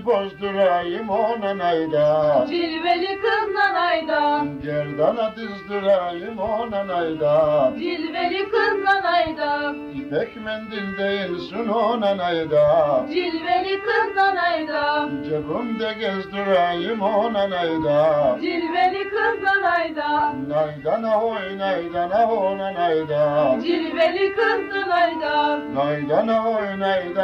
Bozdurayım ona nayda, Cilveli kız nanayda, gerdana dizdurayım ona nayda, cilveli kız nanayda, İpek mendil değilsin ona nayda, cilveli kız nanayda, cebimde gezdireyim ona nayda, cilveli kız nanayda, naydana oy naydana ona nayda, cilveli kız nanayda. naydana oy naydana.